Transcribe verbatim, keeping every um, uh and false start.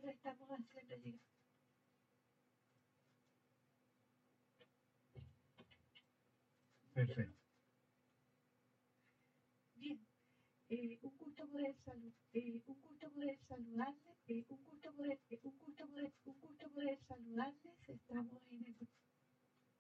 nosotros estamos haciendo llegar. Perfecto. Bien, eh, un gusto poder salud, eh, un gusto poder saludarle, eh, un gusto poder, eh, un gusto poder